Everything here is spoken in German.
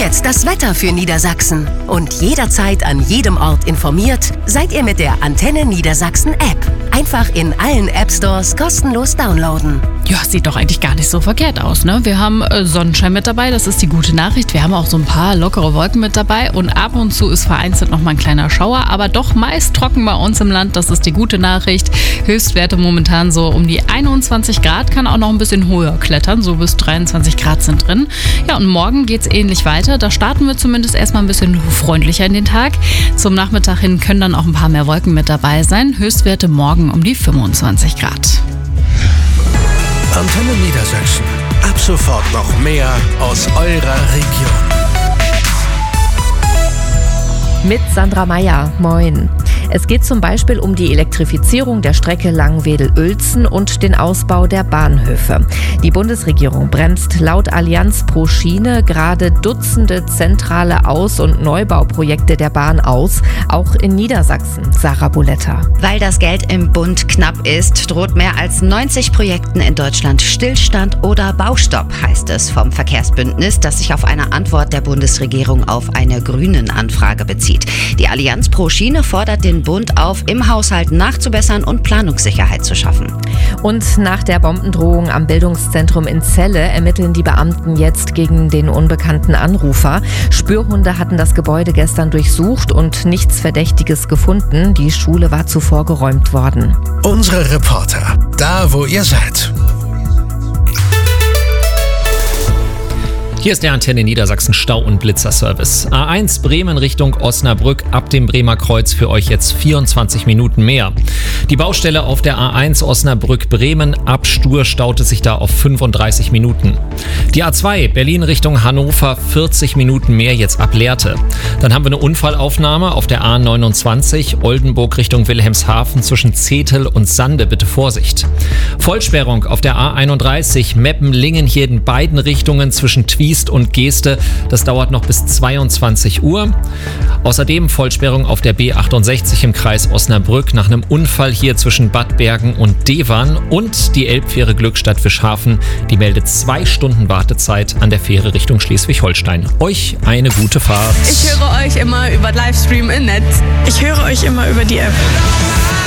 jetzt das Wetter für Niedersachsen. Und jederzeit an jedem Ort informiert seid ihr mit der Antenne Niedersachsen App. Einfach in allen App-Stores kostenlos downloaden. Ja, sieht doch eigentlich gar nicht so verkehrt aus, ne? Wir haben Sonnenschein mit dabei, das ist die gute Nachricht. Wir haben auch so ein paar lockere Wolken mit dabei und ab und zu ist vereinzelt noch mal ein kleiner Schauer, aber doch meist trocken bei uns im Land, das ist die gute Nachricht. Höchstwerte momentan so um die 21 Grad, kann auch noch ein bisschen höher klettern, so bis 23 Grad sind drin. Ja, und morgen geht's ähnlich weiter, da starten wir zumindest erstmal ein bisschen freundlicher in den Tag. Zum Nachmittag hin können dann auch ein paar mehr Wolken mit dabei sein. Höchstwerte morgen um die 25 Grad. Antenne Niedersachsen. Ab sofort noch mehr aus eurer Region. Mit Sandra Meyer. Moin. Es geht zum Beispiel um die Elektrifizierung der Strecke Langwedel-Uelzen und den Ausbau der Bahnhöfe. Die Bundesregierung bremst laut Allianz pro Schiene gerade Dutzende zentrale Aus- und Neubauprojekte der Bahn aus, auch in Niedersachsen. Sarah Buletta. Weil das Geld im Bund knapp ist, droht mehr als 90 Projekten in Deutschland Stillstand oder Baustopp, heißt es vom Verkehrsbündnis, das sich auf eine Antwort der Bundesregierung auf eine Grünen-Anfrage bezieht. Die Allianz pro Schiene fordert den Bund auf, im Haushalt nachzubessern und Planungssicherheit zu schaffen. Und nach der Bombendrohung am Bildungszentrum in Celle ermitteln die Beamten jetzt gegen den unbekannten Anrufer. Spürhunde hatten das Gebäude gestern durchsucht und nichts Verdächtiges gefunden. Die Schule war zuvor geräumt worden. Unsere Reporter, da wo ihr seid. Hier ist der Antenne Niedersachsen Stau- und Blitzerservice. A1 Bremen Richtung Osnabrück ab dem Bremer Kreuz für euch jetzt 24 Minuten mehr. Die Baustelle auf der A1 Osnabrück-Bremen ab Stur staute sich da auf 35 Minuten. Die A2 Berlin Richtung Hannover 40 Minuten mehr jetzt ab Lehrte. Dann haben wir eine Unfallaufnahme auf der A29 Oldenburg Richtung Wilhelmshaven zwischen Zetel und Sande, bitte Vorsicht. Vollsperrung auf der A31 Meppen-Lingen hier in beiden Richtungen zwischen Twiest und Geeste. Das dauert noch bis 22 Uhr. Außerdem Vollsperrung auf der B68 im Kreis Osnabrück nach einem Unfall hier zwischen Bad Bergen und Devern. Und die Elbfähre Glückstadt-Fischhafen, die meldet 2 Stunden Wartezeit an der Fähre Richtung Schleswig-Holstein. Euch eine gute Fahrt. Ich höre euch immer über Livestream im Netz. Ich höre euch immer über die App.